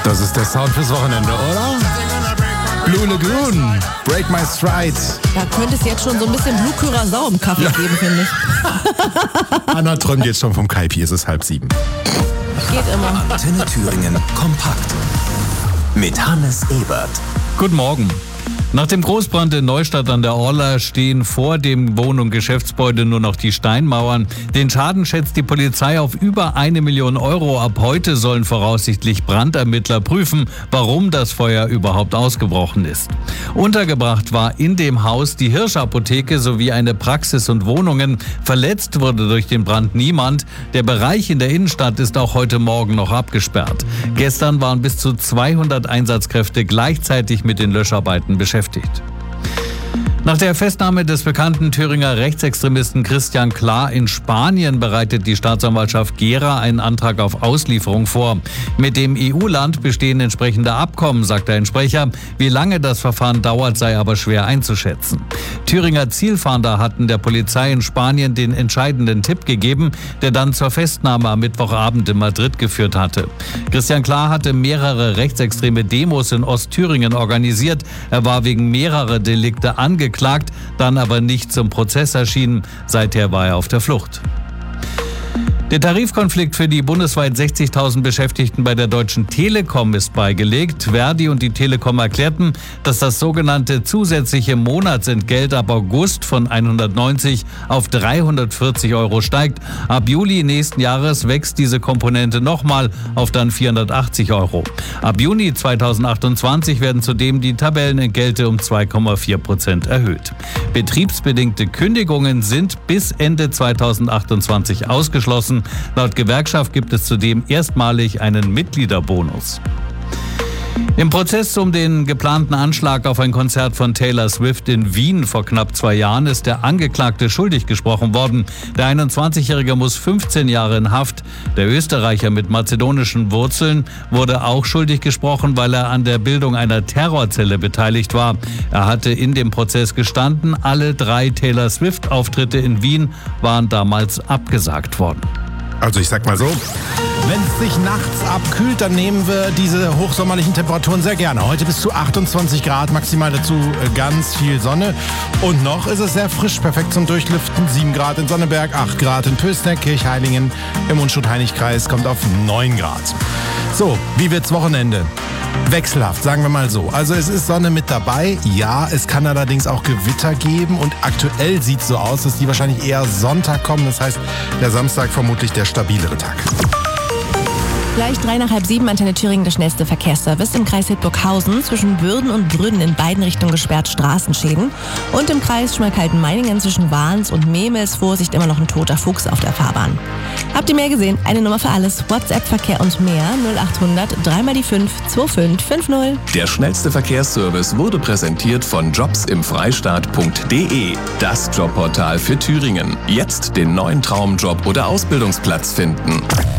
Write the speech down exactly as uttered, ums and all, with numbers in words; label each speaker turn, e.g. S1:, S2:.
S1: Das ist der Sound fürs Wochenende, oder? Blue Lagoon, Break My Stride.
S2: Da könnte es jetzt schon so ein bisschen Blue Curacao im Kaffee ja. geben, finde ich.
S1: Anna träumt jetzt schon vom Kaipi, es ist halb sieben.
S2: Geht immer.
S3: Antenne Thüringen kompakt mit Hannes Ebert.
S4: Guten Morgen. Nach dem Großbrand in Neustadt an der Orla stehen vor dem Wohn- und Geschäftsgebäude nur noch die Steinmauern. Den Schaden schätzt die Polizei auf über eine Million Euro. Ab heute sollen voraussichtlich Brandermittler prüfen, warum das Feuer überhaupt ausgebrochen ist. Untergebracht war in dem Haus die Hirschapotheke sowie eine Praxis und Wohnungen. Verletzt wurde durch den Brand niemand. Der Bereich in der Innenstadt ist auch heute Morgen noch abgesperrt. Gestern waren bis zu zweihundert Einsatzkräfte gleichzeitig mit den Löscharbeiten beschäftigt. Nach der Festnahme des bekannten Thüringer Rechtsextremisten Christian Klar in Spanien bereitet die Staatsanwaltschaft Gera einen Antrag auf Auslieferung vor. Mit dem E U-Land bestehen entsprechende Abkommen, sagt ein Sprecher. Wie lange das Verfahren dauert, sei aber schwer einzuschätzen. Thüringer Zielfahnder hatten der Polizei in Spanien den entscheidenden Tipp gegeben, der dann zur Festnahme am Mittwochabend in Madrid geführt hatte. Christian Klar hatte mehrere rechtsextreme Demos in Ostthüringen organisiert. Er war wegen mehrerer Delikte angeklagt. Klagt, dann aber nicht zum Prozess erschienen. Seither war er auf der Flucht. Der Tarifkonflikt für die bundesweit sechzigtausend Beschäftigten bei der Deutschen Telekom ist beigelegt. Verdi und die Telekom erklärten, dass das sogenannte zusätzliche Monatsentgelt ab August von hundertneunzig auf dreihundertvierzig Euro steigt. Ab Juli nächsten Jahres wächst diese Komponente nochmal auf dann vierhundertachtzig Euro. Ab Juni zweitausendachtundzwanzig werden zudem die Tabellenentgelte um zwei Komma vier Prozent erhöht. Betriebsbedingte Kündigungen sind bis Ende zweitausendachtundzwanzig ausgeschlossen. Laut Gewerkschaft gibt es zudem erstmalig einen Mitgliederbonus. Im Prozess um den geplanten Anschlag auf ein Konzert von Taylor Swift in Wien vor knapp zwei Jahren ist der Angeklagte schuldig gesprochen worden. Der einundzwanzigjährige muss fünfzehn Jahre in Haft. Der Österreicher mit mazedonischen Wurzeln wurde auch schuldig gesprochen, weil er an der Bildung einer Terrorzelle beteiligt war. Er hatte in dem Prozess gestanden, alle drei Taylor Swift-Auftritte in Wien waren damals abgesagt worden.
S1: Also ich sag mal so, wenn es sich nachts abkühlt, dann nehmen wir diese hochsommerlichen Temperaturen sehr gerne. Heute bis zu achtundzwanzig Grad, maximal dazu ganz viel Sonne. Und noch ist es sehr frisch, perfekt zum Durchlüften. sieben Grad in Sonneberg, acht Grad in Pößneck, Kirchheilingen. Im Unstrut-Heinig-Kreis kommt auf neun Grad. So, wie wird's Wochenende? Wechselhaft, sagen wir mal so. Also es ist Sonne mit dabei. Ja, es kann allerdings auch Gewitter geben. Und aktuell sieht es so aus, dass die wahrscheinlich eher Sonntag kommen. Das heißt, der Samstag vermutlich der stabilere Tag.
S2: Gleich drei nach halb sieben, Antenne Thüringen, der schnellste Verkehrsservice. Im Kreis Hildburghausen zwischen Würden und Brünn in beiden Richtungen gesperrt, Straßenschäden. Und im Kreis Schmalkalden-Meiningen zwischen Wahns und Memels, Vorsicht, immer noch ein toter Fuchs auf der Fahrbahn. Habt ihr mehr gesehen? Eine Nummer für alles. WhatsApp, Verkehr und mehr. null achthundert, drei mal die fünf, zwei fünf fünf null.
S3: Der schnellste Verkehrsservice wurde präsentiert von jobs im freistaat punkt de. Das Jobportal für Thüringen. Jetzt den neuen Traumjob oder Ausbildungsplatz finden.